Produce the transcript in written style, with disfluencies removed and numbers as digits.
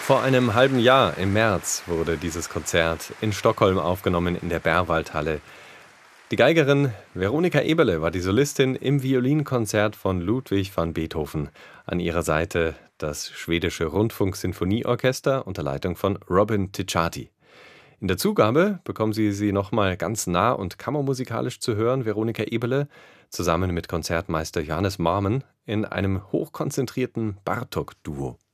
Vor einem halben Jahr, im März, wurde dieses Konzert in Stockholm aufgenommen in der Berwaldhalle. Die Geigerin Veronika Eberle war die Solistin im Violinkonzert von Ludwig van Beethoven. An ihrer Seite das schwedische Rundfunksinfonieorchester unter Leitung von Robin Ticciati. In der Zugabe bekommen Sie nochmal ganz nah und kammermusikalisch zu hören, Veronika Eberle, zusammen mit Konzertmeister Johannes Marmon in einem hochkonzentrierten Bartók-Duo.